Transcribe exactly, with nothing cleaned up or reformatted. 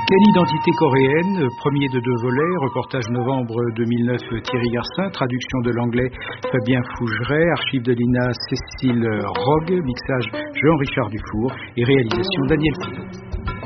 Quelle identité coréenne, premier de deux volets, reportage novembre deux mille neuf Thierry Garcin, traduction de l'anglais Fabien Fougeret, archive de l'I N A Cécile Rogue, mixage Jean-Richard Dufour et réalisation Daniel Pinault.